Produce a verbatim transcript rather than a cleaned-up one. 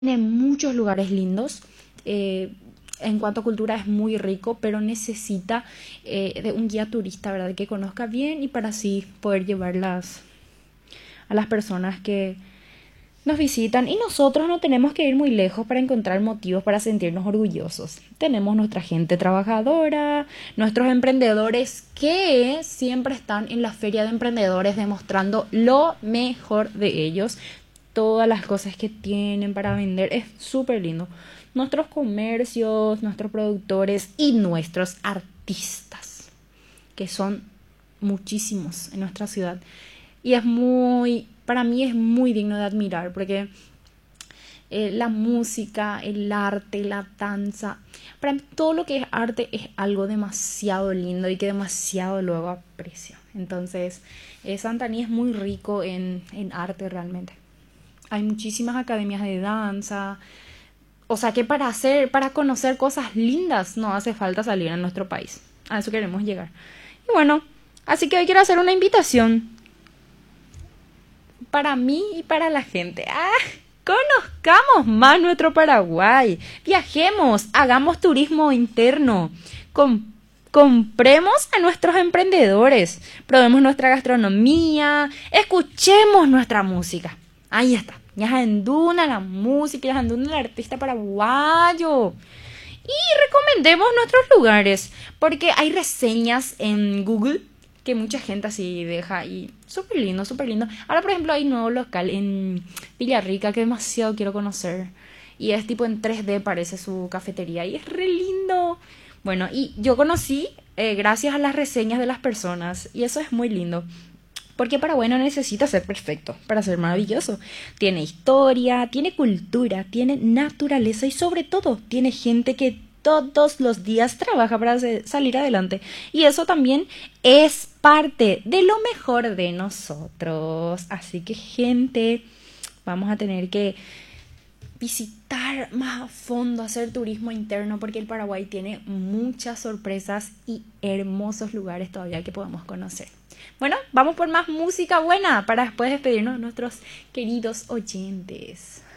Tiene muchos lugares lindos. eh, en cuanto a cultura es muy rico, pero necesita eh, de un guía turista, ¿verdad? Que conozca bien y para así poder llevarlas a las personas que nos visitan. Y nosotros no tenemos que ir muy lejos para encontrar motivos para sentirnos orgullosos. Tenemos nuestra gente trabajadora, nuestros emprendedores que siempre están en la feria de emprendedores demostrando lo mejor de ellos, todas las cosas que tienen para vender. Es súper lindo. Nuestros comercios, nuestros productores y nuestros artistas, que son muchísimos en nuestra ciudad. Y es muy, para mí es muy digno de admirar, porque eh, la música, el arte, la danza, para mí todo lo que es arte es algo demasiado lindo y que demasiado luego aprecio. Entonces, eh, Santaní es muy rico en, en arte realmente. Hay muchísimas academias de danza. O sea que para hacer, para conocer cosas lindas no hace falta salir a nuestro país. A eso queremos llegar. Y bueno, así que hoy quiero hacer una invitación para mí y para la gente. ¡Ah! Conozcamos más nuestro Paraguay. Viajemos, hagamos turismo interno. Com- compremos a nuestros emprendedores. Probemos nuestra gastronomía. Escuchemos nuestra música. Ahí está. Yajanduna la música, Yajanduna el artista paraguayo. Y recomendemos nuestros lugares, porque hay reseñas en Google que mucha gente así deja y súper lindo, súper lindo. Ahora, por ejemplo, hay un nuevo local en Villarrica que demasiado quiero conocer. Y es tipo en tres D parece su cafetería y es re lindo. Bueno, y yo conocí eh, gracias a las reseñas de las personas y eso es muy lindo. Porque Paraguay no necesita ser perfecto para ser maravilloso. Tiene historia, tiene cultura, tiene naturaleza y sobre todo tiene gente que todos los días trabaja para salir adelante. Y eso también es parte de lo mejor de nosotros. Así que gente, vamos a tener que visitar más a fondo, hacer turismo interno, porque el Paraguay tiene muchas sorpresas y hermosos lugares todavía que podemos conocer. Bueno, vamos por más música buena para después despedirnos de nuestros queridos oyentes.